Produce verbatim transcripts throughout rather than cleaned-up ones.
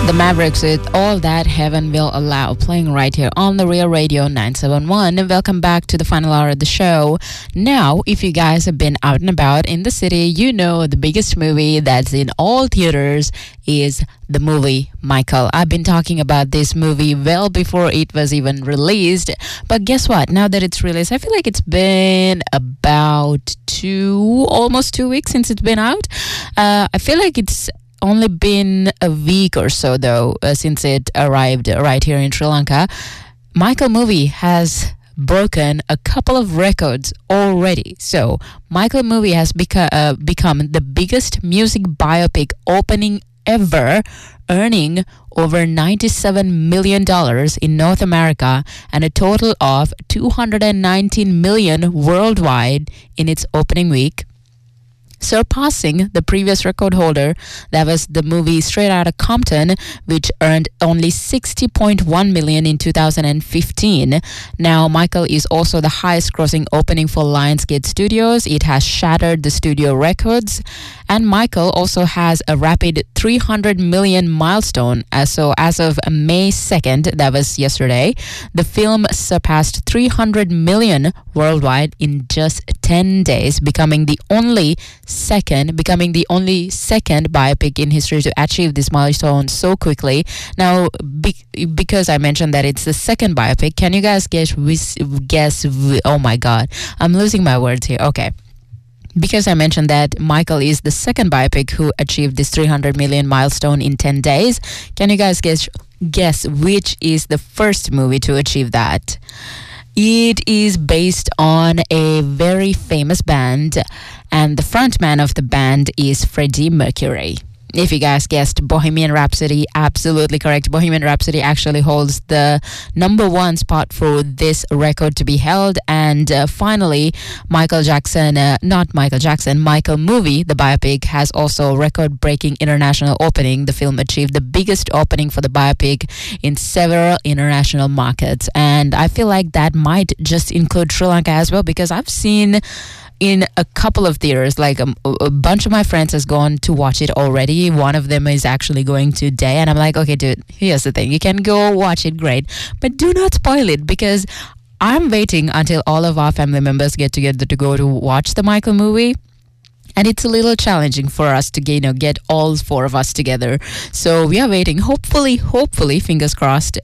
The Mavericks with All That Heaven Will Allow, playing right here on the Real Radio nine seven one. And welcome back to the final hour of the show. Now, if you guys have been out and about in the city, you know the biggest movie that's in all theaters is the movie Michael. I've been talking about this movie well before it was even released. But guess what? Now that it's released, I feel like it's been about two, almost two weeks since it's been out. Uh, I feel like it's only been a week or so, though, uh, since it arrived right here in Sri Lanka. Michael movie has broken a couple of records already. So, Michael movie has beca- uh, become the biggest music biopic opening ever, earning over ninety-seven million dollars in North America and a total of two hundred nineteen million dollars worldwide in its opening week, surpassing the previous record holder, that was the movie Straight Outta Compton, which earned only sixty point one million dollars in two thousand fifteen. Now, Michael is also the highest grossing opening for Lionsgate Studios. It has shattered the studio records. And Michael also has a rapid three hundred million milestone. As so as of May second, that was yesterday, the film surpassed three hundred million worldwide in just ten days, becoming the only second, becoming the only second biopic in history to achieve this milestone so quickly. Now, be- because I mentioned that it's the second biopic, can you guys guess, guess, oh my God, I'm losing my words here. Okay. Because I mentioned that Michael is the second biopic who achieved this three hundred million milestone in ten days, can you guys guess, guess which is the first movie to achieve that? It is based on a very famous band, and the frontman of the band is Freddie Mercury. If you guys guessed Bohemian Rhapsody, absolutely correct. Bohemian Rhapsody actually holds the number one spot for this record to be held. And uh, finally, Michael Jackson, uh, not Michael Jackson, Michael movie, the biopic, has also record-breaking international opening. The film achieved the biggest opening for the biopic in several international markets. And I feel like that might just include Sri Lanka as well, because I've seen in a couple of theaters, like a, a bunch of my friends has gone to watch it already. One of them is actually going today, and I'm like, okay, dude, here's the thing. You can go watch it, great, but do not spoil it, because I'm waiting until all of our family members get together to go to watch the Michael movie. And it's a little challenging for us to, you know, get all four of us together. So we are waiting. Hopefully, hopefully, fingers crossed,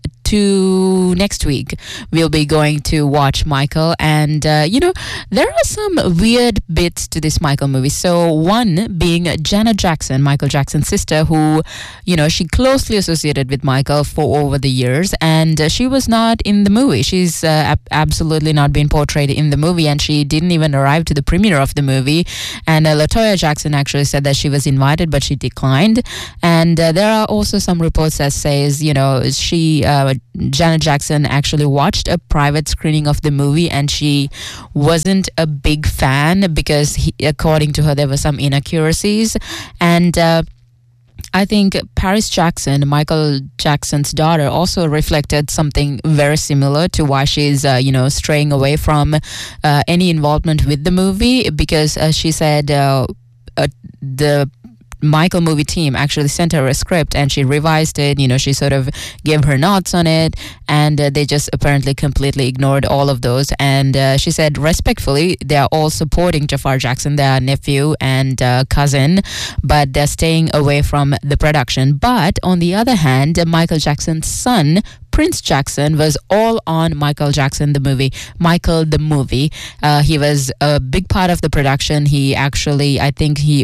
to next week we'll be going to watch Michael. And, uh, you know, there are some weird bits to this Michael movie. So one being Janet Jackson, Michael Jackson's sister, who, you know, she closely associated with Michael for over the years. And uh, she was not in the movie. She's uh, ab- absolutely not been portrayed in the movie. And she didn't even arrive to the premiere of the movie. And uh, LaToya Jackson actually said that she was invited, but she declined. And uh, there are also some reports that says, you know, she, uh, Janet Jackson actually watched a private screening of the movie, and she wasn't a big fan because, he, according to her, there were some inaccuracies. And uh, I think Paris Jackson, Michael Jackson's daughter, also reflected something very similar to why she's, uh, you know, straying away from uh, any involvement with the movie, because uh, she said uh, uh, the Michael movie team actually sent her a script and she revised it. You know, she sort of gave her notes on it, and uh, they just apparently completely ignored all of those. And uh, she said, respectfully, they are all supporting Jafar Jackson, their nephew and uh, cousin, but they're staying away from the production. But on the other hand, Michael Jackson's son, Prince Jackson, was all on Michael Jackson the movie, Michael the movie. Uh, he was a big part of the production. He actually, I think he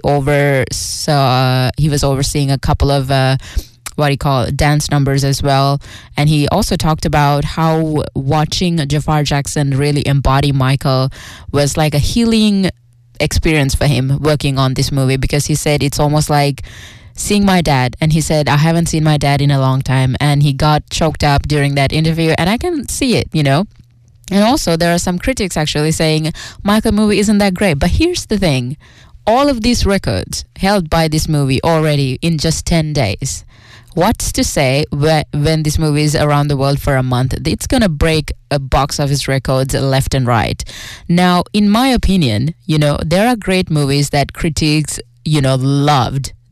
oversaw, he was overseeing a couple of uh, what do you call it, dance numbers as well. And he also talked about how watching Jafar Jackson really embody Michael was like a healing experience for him working on this movie, because he said it's almost like seeing my dad. And he said, I haven't seen my dad in a long time. And he got choked up during that interview. And I can see it, you know. And also, there are some critics actually saying Michael movie isn't that great. But here's the thing. All of these records held by this movie already in just ten days. What's to say when this movie is around the world for a month? It's going to break a box office records left and right. Now, in my opinion, you know, there are great movies that critics, you know, loved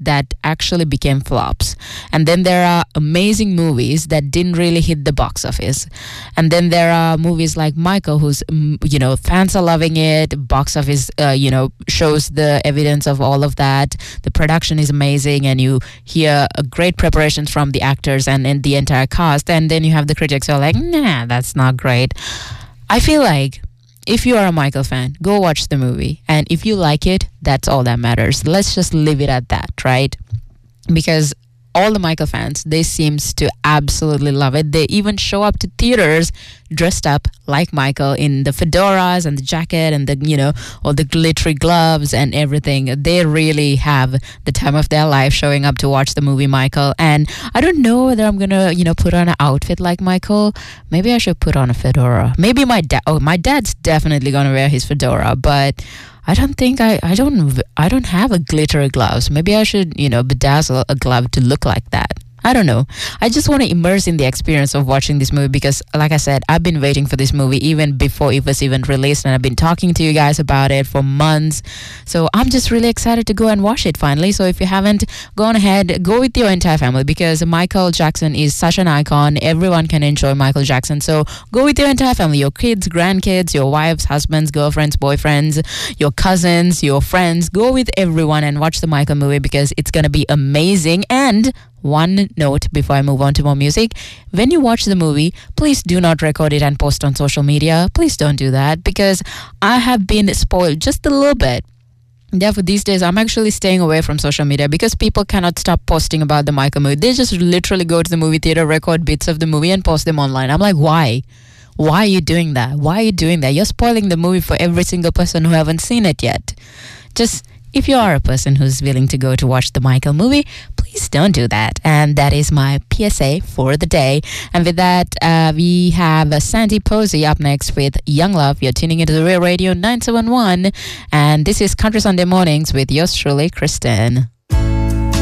that actually became flops. And then there are amazing movies that didn't really hit the box office. And then there are movies like Michael, who's, mm, you know, fans are loving it. Box office, uh, you know, shows the evidence of all of that. The production is amazing, and you hear a great preparations from the actors and, and the entire cast. And then you have the critics who are like, nah, that's not great. I feel like if you are a Michael fan, go watch the movie. And if you like it, that's all that matters. Let's just leave it at that, right? Because all the Michael fans, they seems to absolutely love it. They even show up to theaters dressed up like Michael in the fedoras and the jacket and the, you know, all the glittery gloves and everything. They really have the time of their life showing up to watch the movie Michael. And I don't know whether I'm gonna, you know, put on an outfit like Michael. Maybe I should put on a fedora. Maybe my dad, oh, my dad's definitely gonna wear his fedora, but I don't think I, I don't I don't have a glittery gloves. Maybe I should, you know, bedazzle a glove to look like that. I don't know. I just want to immerse in the experience of watching this movie because, like I said, I've been waiting for this movie even before it was even released, and I've been talking to you guys about it for months. So I'm just really excited to go and watch it finally. So if you haven't gone ahead, go with your entire family because Michael Jackson is such an icon. Everyone can enjoy Michael Jackson. So go with your entire family, your kids, grandkids, your wives, husbands, girlfriends, boyfriends, your cousins, your friends. Go with everyone and watch the Michael movie because it's going to be amazing. And one note before I move on to more music. When you watch the movie, please do not record it and post on social media. Please don't do that because I have been spoiled just a little bit. Therefore, these days, I'm actually staying away from social media because people cannot stop posting about the Michael movie. They just literally go to the movie theater, record bits of the movie and post them online. I'm like, why? Why are you doing that? Why are you doing that? You're spoiling the movie for every single person who haven't seen it yet. Just, if you are a person who's willing to go to watch the Michael movie, please don't do that. And that is my P S A for the day. And with that, uh, we have uh, Sandy Posey up next with Young Love. You're tuning into the Real Radio nine seven one. And this is Country Sunday Mornings with yours truly, Kristen.